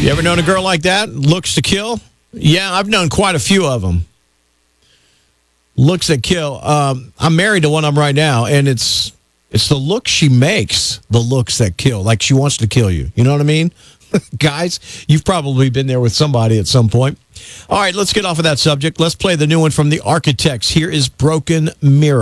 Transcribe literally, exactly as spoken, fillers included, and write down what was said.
You ever known a girl like that? Looks to kill? Yeah, I've known quite a few of them. Looks that kill. Um, I'm married to one of them right now, and it's it's the look she makes, the looks that kill. Like she wants to kill you. You know what I mean? Guys, you've probably been there with somebody at some point. All right, let's get off of that subject. Let's play the new one from the Architects. Here is Broken Mirror.